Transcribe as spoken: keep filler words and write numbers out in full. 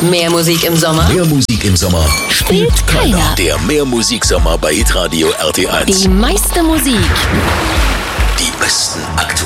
Mehr Musik im Sommer? Mehr Musik im Sommer Spielt keiner. Der Mehr Musik Sommer bei Hitradio R T eins. Die meiste Musik. Die besten aktuellen